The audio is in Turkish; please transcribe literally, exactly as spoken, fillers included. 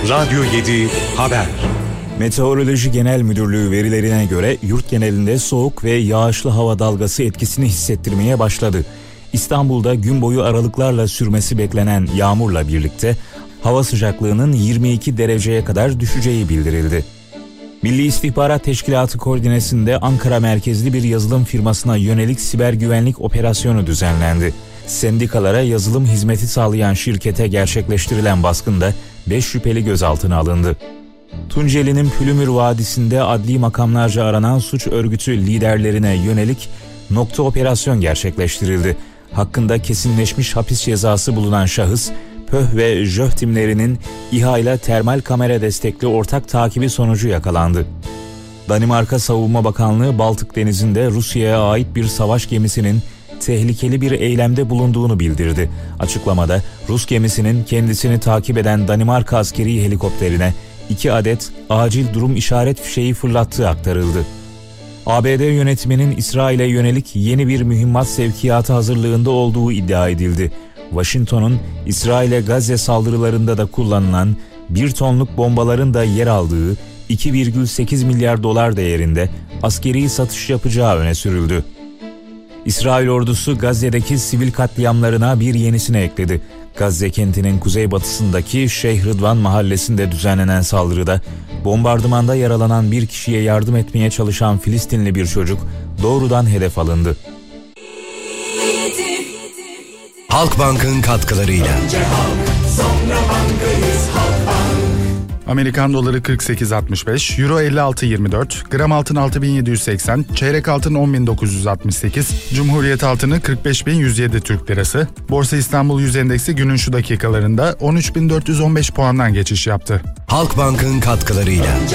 Radyo yedi Haber. Meteoroloji Genel Müdürlüğü verilerine göre yurt genelinde soğuk ve yağışlı hava dalgası etkisini hissettirmeye başladı. İstanbul'da gün boyu aralıklarla sürmesi beklenen yağmurla birlikte hava sıcaklığının yirmi iki dereceye kadar düşeceği bildirildi. Milli İstihbarat Teşkilatı koordinesinde Ankara merkezli bir yazılım firmasına yönelik siber güvenlik operasyonu düzenlendi. Sendikalara yazılım hizmeti sağlayan şirkete gerçekleştirilen baskında beş şüpheli gözaltına alındı. Tunceli'nin Pülümür Vadisi'nde adli makamlarca aranan suç örgütü liderlerine yönelik nokta operasyon gerçekleştirildi. Hakkında kesinleşmiş hapis cezası bulunan şahıs, PÖH ve JÖH timlerinin İHA ile termal kamera destekli ortak takibi sonucu yakalandı. Danimarka Savunma Bakanlığı Baltık Denizi'nde Rusya'ya ait bir savaş gemisinin tehlikeli bir eylemde bulunduğunu bildirdi. Açıklamada Rus gemisinin kendisini takip eden Danimarka askeri helikopterine iki adet acil durum işaret fişeği fırlattığı aktarıldı. A B D yönetiminin İsrail'e yönelik yeni bir mühimmat sevkiyatı hazırlığında olduğu iddia edildi. Washington'un İsrail'e Gazze saldırılarında da kullanılan bir tonluk bombaların da yer aldığı iki virgül sekiz milyar dolar değerinde askeri satış yapacağı öne sürüldü. İsrail ordusu Gazze'deki sivil katliamlarına bir yenisini ekledi. Gazze kentinin kuzeybatısındaki Şeyh Rıdvan mahallesinde düzenlenen saldırıda bombardımanda yaralanan bir kişiye yardım etmeye çalışan Filistinli bir çocuk doğrudan hedef alındı. Halkbank'ın katkılarıyla. Amerikan doları kırk sekiz altmış beş, Euro elli altı yirmi dört, gram altın altı bin yedi yüz seksen, çeyrek altın on bin dokuz yüz altmış sekiz, Cumhuriyet altını kırk beş bin yüz yedi Türk lirası. Borsa İstanbul Yüz Endeksi günün şu dakikalarında on üç bin dört yüz on beş puandan geçiş yaptı. Halkbank'ın katkılarıyla.